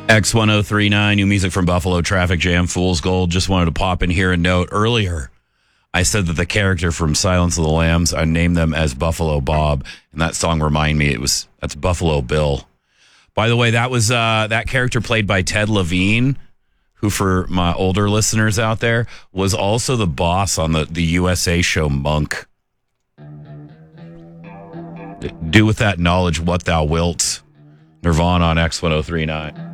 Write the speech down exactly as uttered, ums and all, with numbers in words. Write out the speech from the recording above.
X ten thirty-nine, new music from Buffalo, Traffic Jam, Fool's Gold. Just wanted to pop in here and note earlier, I said that the character from Silence of the Lambs, I named them as Buffalo Bob, and that song reminded me it was that's Buffalo Bill. By the way, that was uh, that character played by Ted Levine, who, for my older listeners out there, was also the boss on the, the U S A show Monk. Do with that knowledge what thou wilt. Nirvana on X ten thirty-nine.